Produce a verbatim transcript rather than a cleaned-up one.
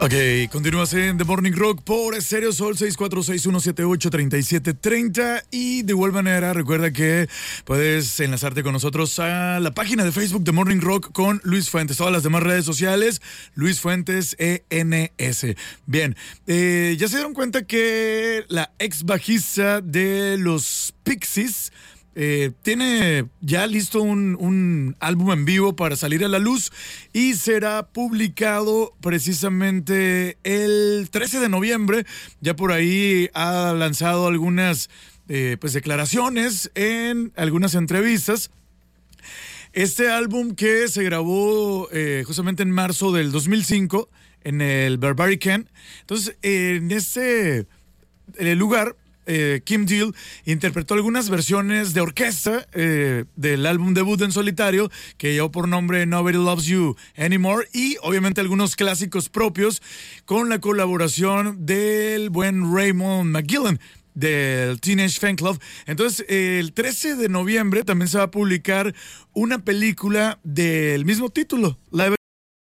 Ok, continúas en The Morning Rock por Stereo Sol seis cuatro seis, uno siete ocho, tres siete tres cero. Y de igual manera, recuerda que puedes enlazarte con nosotros a la página de Facebook The Morning Rock con Luis Fuentes. Todas las demás redes sociales, Luis Fuentes E N S. Bien, eh, ya se dieron cuenta que la ex bajista de los Pixies Eh, tiene ya listo un, un álbum en vivo para salir a la luz y será publicado precisamente el trece de noviembre. Ya por ahí ha lanzado algunas eh, pues declaraciones en algunas entrevistas. Este álbum que se grabó eh, justamente en marzo del dos mil cinco en el Barbarican. Entonces, eh, en ese eh, lugar Eh, Kim Deal interpretó algunas versiones de orquesta eh, del álbum debut en solitario que llevó por nombre Nobody Loves You Anymore, y obviamente algunos clásicos propios con la colaboración del buen Raymond McGillan del Teenage Fanclub. Entonces, el trece de noviembre también se va a publicar una película del mismo título, live